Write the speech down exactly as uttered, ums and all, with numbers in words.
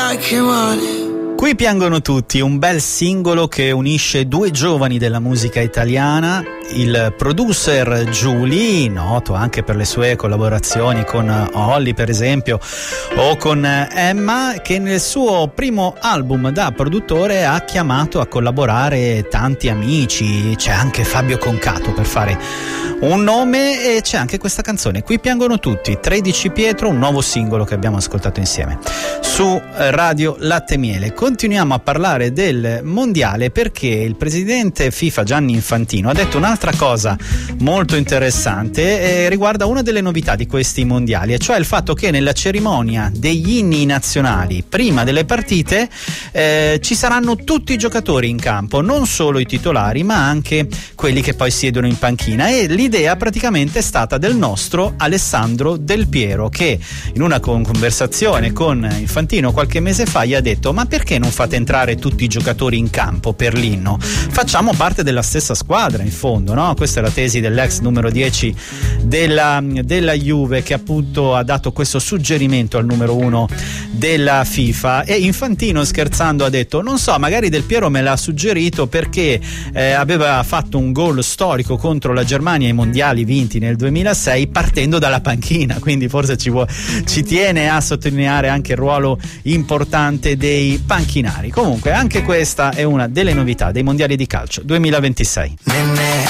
anche male. Qui piangono tutti, un bel singolo che unisce due giovani della musica italiana, il producer Giuli, noto anche per le sue collaborazioni con Olly per esempio o con Emma, che nel suo primo album da produttore ha chiamato a collaborare tanti amici, c'è anche Fabio Concato per fare un nome, e c'è anche questa canzone, Qui piangono tutti, tredici Pietro, un nuovo singolo che abbiamo ascoltato insieme su Radio Latte Miele. Continuiamo a parlare del mondiale perché il presidente FIFA Gianni Infantino ha detto un'altra cosa molto interessante e riguarda una delle novità di questi mondiali, e cioè il fatto che nella cerimonia degli inni nazionali prima delle partite eh, ci saranno tutti i giocatori in campo, non solo i titolari ma anche quelli che poi siedono in panchina, e l'idea praticamente è stata del nostro Alessandro Del Piero, che in una conversazione con Infantino qualche mese fa gli ha detto: ma perché non fate entrare tutti i giocatori in campo per l'inno? Facciamo parte della stessa squadra in fondo, no? Questa è la tesi dell'ex numero dieci della, della Juve, che appunto ha dato questo suggerimento al numero uno della FIFA, e Infantino scherzando ha detto: non so, magari Del Piero me l'ha suggerito perché eh, aveva fatto un gol storico contro la Germania ai mondiali vinti nel duemilasei partendo dalla panchina, quindi forse ci, vuole, ci tiene a sottolineare anche il ruolo importante dei panchinari. Comunque anche questa è una delle novità dei mondiali di calcio duemilaventisei.